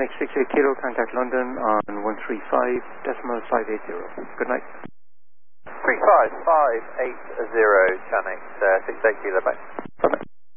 Chanex 68 Kilo, contact London on 135.580. Good night. 35580, Chanex 68 Kilo, bye.